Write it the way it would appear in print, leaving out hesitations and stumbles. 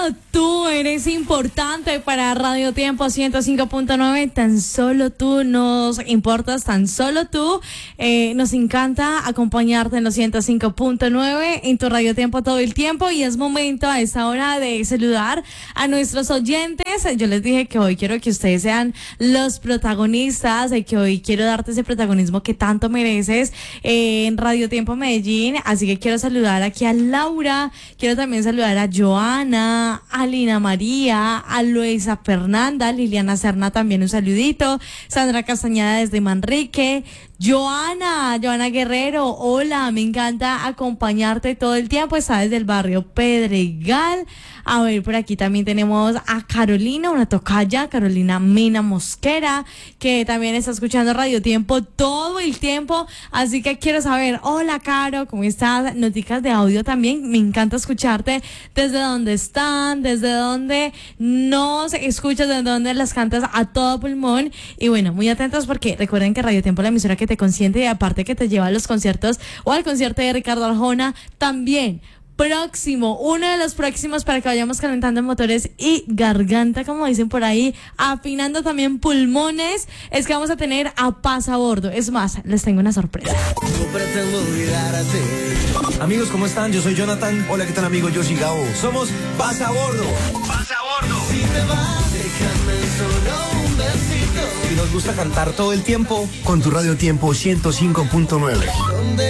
tú eres importante para Radio Tiempo 105.9. Tan solo tú nos importas, tan solo tú. Nos encanta acompañarte en los 105.9 en tu Radio Tiempo todo el tiempo. Y es momento a esta hora de saludar a nuestros oyentes. Yo les dije que hoy quiero que ustedes sean los protagonistas, que hoy quiero darte ese protagonismo que tanto mereces en Radio Tiempo Medellín. Así que quiero saludar aquí a Laura, quiero también saludar a Joana, a Lina María, a Luisa Fernanda, Liliana Serna también un saludito, Sandra Castañeda desde Manrique, Joana Guerrero, hola, me encanta acompañarte todo el tiempo, está desde el barrio Pedregal. A ver, por aquí también tenemos a Carolina, una tocaya, Carolina Mena Mosquera, que también está escuchando Radio Tiempo todo el tiempo, así que quiero saber, hola Caro, ¿cómo estás? Noticas de audio también, me encanta escucharte desde donde están, desde donde nos escuchas, desde donde las cantas a todo pulmón, y bueno, muy atentos porque recuerden que Radio Tiempo es la emisora que te consiente y aparte que te lleva a los conciertos o al concierto de Ricardo Arjona también. Próximo, uno de los próximos para que vayamos calentando motores y garganta, como dicen por ahí, afinando también pulmones, es que vamos a tener a Pasabordo. Es más, les tengo una sorpresa. No pretendo olvidarte. Amigos, ¿cómo están? Yo soy Jonathan. Hola, ¿qué tal, amigo? Yo soy Gabo. Somos Pasabordo. Pasabordo. Si te vas, déjame solo un besito. Y nos gusta cantar todo el tiempo Con tu Radio Tiempo 105.9.